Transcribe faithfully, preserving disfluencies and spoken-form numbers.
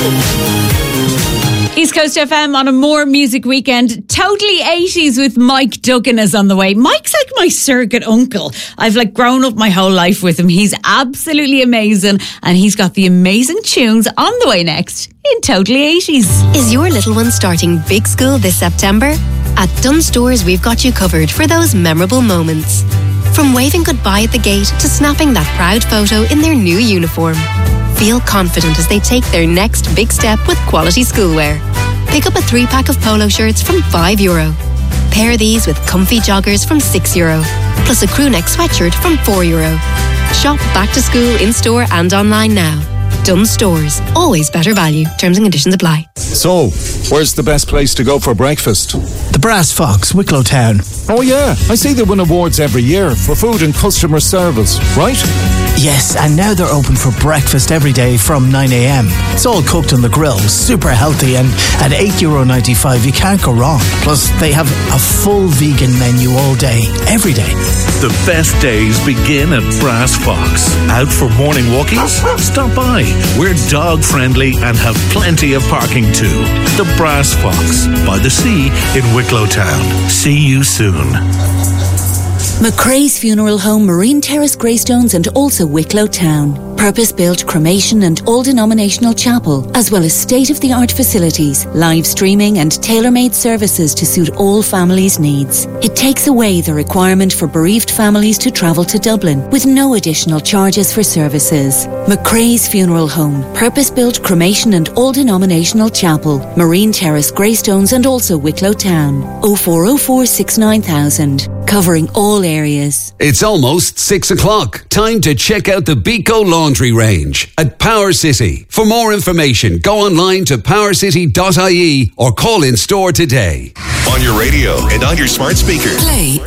East Coast F M on a more music weekend. Totally eighties with Mike Duggan is on the way. Mike's like my surrogate uncle. I've like grown up my whole life with him. He's absolutely amazing, and he's got the amazing tunes on the way next in Totally eighties. Is your little one starting big school this September? At Dunnes Stores, we've got you covered for those memorable moments. From waving goodbye at the gate to snapping that proud photo in their new uniform. Feel confident as they take their next big step with quality schoolwear. Pick up a three-pack of polo shirts from five euro. Pair these with comfy joggers from six euro. Plus a crewneck sweatshirt from four euro. Shop back to school in-store and online now. Dunnes Stores. Always better value. Terms and conditions apply. So, where's the best place to go for breakfast? The Brass Fox, Wicklow Town. Oh yeah, I see they win awards every year for food and customer service, right? Yes, and now they're open for breakfast every day from nine a.m. It's all cooked on the grill, super healthy, and at eight euro ninety-five you can't go wrong. Plus, they have a full vegan menu all day, every day. The best days begin at Brass Fox. Out for morning walkies? Stop by. We're dog friendly and have plenty of parking too. The Brass Fox, by the sea in Wicklow Town. See you soon. McCrae's Funeral Home, Marine Terrace, Greystones and also Wicklow Town. Purpose-built cremation and all-denominational chapel, as well as state-of-the-art facilities, live streaming and tailor-made services to suit all families' needs. It takes away the requirement for bereaved families to travel to Dublin with no additional charges for services. McCrae's Funeral Home, purpose-built cremation and all-denominational chapel, Marine Terrace, Greystones and also Wicklow Town. oh four oh four six nine thousand. Covering all areas. It's almost six o'clock. Time to check out the Beco Laundry range at Power City. For more information, go online to power city dot I E or call in store today. On your radio and on your smart speaker. Play